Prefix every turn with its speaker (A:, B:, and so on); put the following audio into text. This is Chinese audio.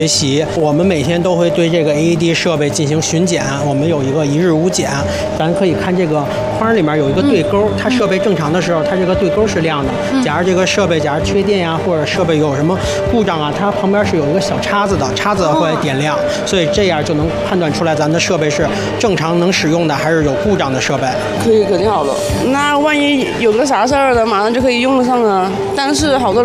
A: 学习，我们每天都会对这个 AED 设备进行巡检，我们有一个1日5检。咱可以看这个框里面有一个对勾，它设备正常的时候，它这个对勾是亮的。假如这个设备缺电呀，或者设备有什么故障啊，它旁边是有一个小叉子的，叉子会点亮，所以这样就能判断出来咱的设备是正常能使用的，还是有故障的设备。
B: 可以，肯定好了。那万一有个啥事儿了，马上就可以用得上啊。但是好多人